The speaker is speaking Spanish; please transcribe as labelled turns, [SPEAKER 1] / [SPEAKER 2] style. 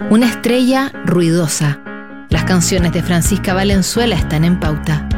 [SPEAKER 1] Una estrella ruidosa. Las canciones de Francisca Valenzuela están en pauta.